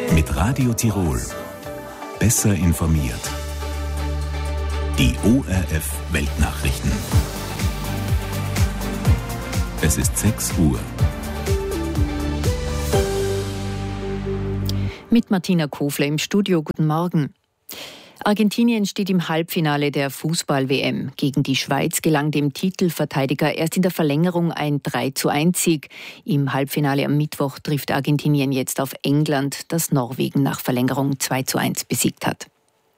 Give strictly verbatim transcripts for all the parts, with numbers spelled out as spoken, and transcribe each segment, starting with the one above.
Mit Radio Tirol. Besser informiert. Die O R F Weltnachrichten. Es ist sechs Uhr. Mit Martina Kofler im Studio. Guten Morgen. Argentinien steht im Halbfinale der Fußball-W M. Gegen die Schweiz gelang dem Titelverteidiger erst in der Verlängerung ein drei zu eins Sieg. Im Halbfinale am Mittwoch trifft Argentinien jetzt auf England, das Norwegen nach Verlängerung zwei zu eins besiegt hat.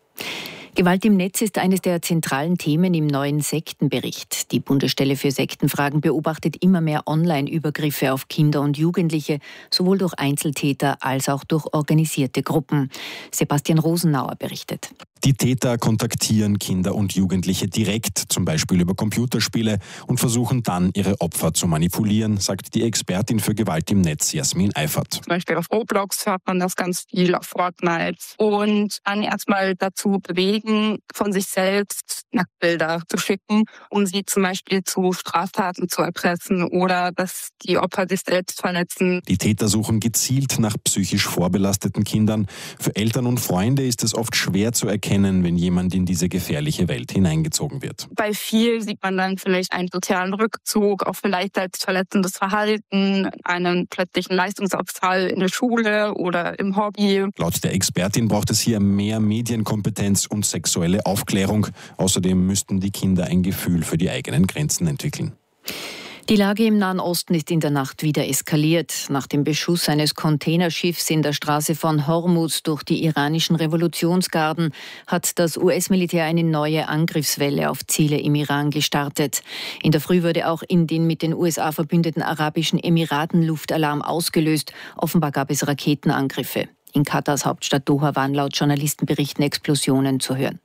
Gewalt im Netz ist eines der zentralen Themen im neuen Sektenbericht. Die Bundesstelle für Sektenfragen beobachtet immer mehr Online-Übergriffe auf Kinder und Jugendliche, sowohl durch Einzeltäter als auch durch organisierte Gruppen. Sebastian Rosenauer berichtet. Die Täter kontaktieren Kinder und Jugendliche direkt, zum Beispiel über Computerspiele, und versuchen dann, ihre Opfer zu manipulieren, sagt die Expertin für Gewalt im Netz, Jasmin Eifert. Zum Beispiel auf Roblox hört man das ganz viel, auf Fortnite. Und dann erstmal dazu bewegen, von sich selbst Nacktbilder zu schicken, um sie zum Beispiel zu Straftaten zu erpressen oder dass die Opfer sich selbst verletzen. Die Täter suchen gezielt nach psychisch vorbelasteten Kindern. Für Eltern und Freunde ist es oft schwer zu erkennen, wenn jemand in diese gefährliche Welt hineingezogen wird. Bei viel sieht man dann vielleicht einen sozialen Rückzug, auch vielleicht als verletzendes Verhalten, einen plötzlichen Leistungsabfall in der Schule oder im Hobby. Laut der Expertin braucht es hier mehr Medienkompetenz und sexuelle Aufklärung. Außerdem müssten die Kinder ein Gefühl für die eigenen Grenzen entwickeln. Die Lage im Nahen Osten ist in der Nacht wieder eskaliert. Nach dem Beschuss eines Containerschiffs in der Straße von Hormuz durch die iranischen Revolutionsgarden hat das U S-Militär eine neue Angriffswelle auf Ziele im Iran gestartet. In der Früh wurde auch in den mit den U S A verbündeten Arabischen Emiraten Luftalarm ausgelöst. Offenbar gab es Raketenangriffe. In Katars Hauptstadt Doha waren laut Journalistenberichten Explosionen zu hören.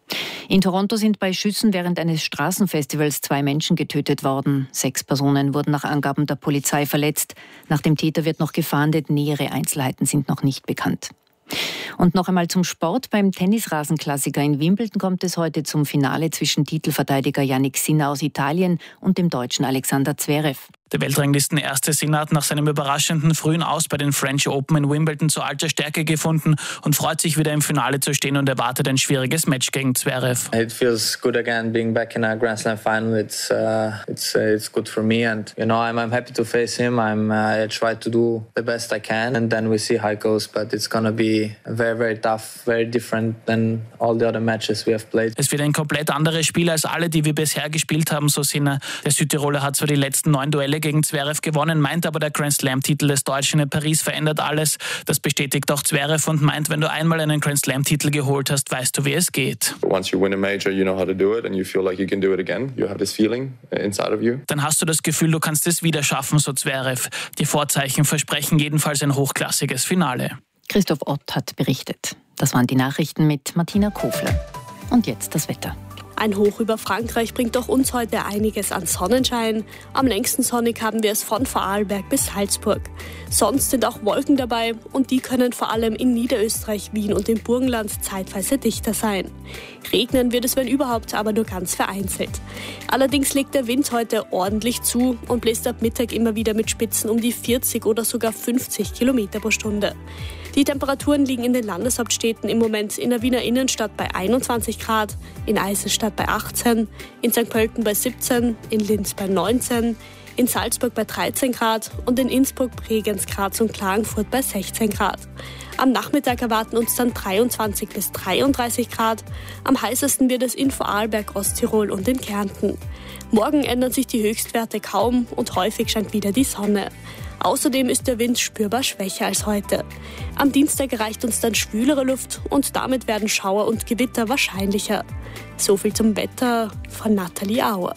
In Toronto sind bei Schüssen während eines Straßenfestivals zwei Menschen getötet worden. Sechs Personen wurden nach Angaben der Polizei verletzt. Nach dem Täter wird noch gefahndet. Nähere Einzelheiten sind noch nicht bekannt. Und noch einmal zum Sport. Beim Tennisrasenklassiker in Wimbledon kommt es heute zum Finale zwischen Titelverteidiger Jannik Sinner aus Italien und dem Deutschen Alexander Zverev. Der Weltranglistenerste Sinner hat nach seinem überraschenden frühen Aus bei den French Open in Wimbledon zu alter Stärke gefunden und freut sich, wieder im Finale zu stehen und erwartet ein schwieriges Match gegen Zverev. It feels good again being back in a Grand Slam final. It's uh, it's uh, it's good for me, and you know I'm I'm happy to face him. I'm uh, I try to do the best I can, and then we see how it goes. But it's gonna be very very tough, very different than all the other matches we have played. Es wird ein komplett anderes Spiel als alle, die wir bisher gespielt haben, so Sinner. Der Südtiroler hat zwar die letzten neun Duelle gegen Zverev gewonnen, meint aber, der Grand Slam-Titel des Deutschen in Paris verändert alles. Das bestätigt auch Zverev und meint, wenn du einmal einen Grand Slam-Titel geholt hast, weißt du, wie es geht. Once you win a major, you know how to do it and you feel like you can do it again. You have this feeling inside of you. Dann hast du das Gefühl, du kannst es wieder schaffen, so Zverev. Die Vorzeichen versprechen jedenfalls ein hochklassiges Finale. Christoph Ott hat berichtet. Das waren die Nachrichten mit Martina Kofler. Und jetzt das Wetter. Ein Hoch über Frankreich bringt auch uns heute einiges an Sonnenschein. Am längsten sonnig haben wir es von Vorarlberg bis Salzburg. Sonst sind auch Wolken dabei und die können vor allem in Niederösterreich, Wien und im Burgenland zeitweise dichter sein. Regnen wird es, wenn überhaupt, aber nur ganz vereinzelt. Allerdings legt der Wind heute ordentlich zu und bläst ab Mittag immer wieder mit Spitzen um die vierzig oder sogar fünfzig Kilometer pro Stunde. Die Temperaturen liegen in den Landeshauptstädten im Moment in der Wiener Innenstadt bei einundzwanzig Grad, in Eisenstadt bei achtzehn, in Sankt Pölten bei siebzehn, in Linz bei neunzehn, in Salzburg bei dreizehn Grad und in Innsbruck, Bregenz, Graz und Klagenfurt bei sechzehn Grad. Am Nachmittag erwarten uns dann dreiundzwanzig bis dreiunddreißig Grad. Am heißesten wird es in Vorarlberg, Osttirol und in Kärnten. Morgen ändern sich die Höchstwerte kaum und häufig scheint wieder die Sonne. Außerdem ist der Wind spürbar schwächer als heute. Am Dienstag erreicht uns dann schwülere Luft und damit werden Schauer und Gewitter wahrscheinlicher. So viel zum Wetter von Nathalie Auer.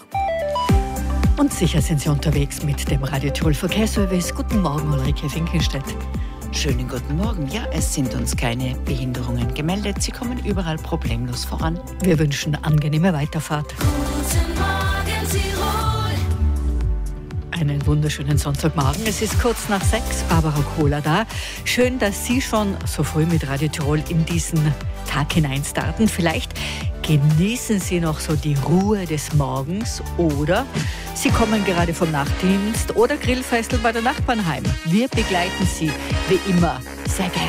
Und sicher sind Sie unterwegs mit dem Radio Tirol Verkehrsservice. Guten Morgen, Ulrike Finkelstedt. Schönen guten Morgen. Ja, es sind uns keine Behinderungen gemeldet. Sie kommen überall problemlos voran. Wir wünschen angenehme Weiterfahrt. Guten Morgen, Tirol. Einen wunderschönen Sonntagmorgen. Es ist kurz nach sechs. Barbara Kohler da. Schön, dass Sie schon so früh mit Radio Tirol in diesen Tag hinein starten. Vielleicht genießen Sie noch so die Ruhe des Morgens oder Sie kommen gerade vom Nachtdienst oder Grillfestel bei der Nachbarn heim. Wir begleiten Sie wie immer sehr gerne.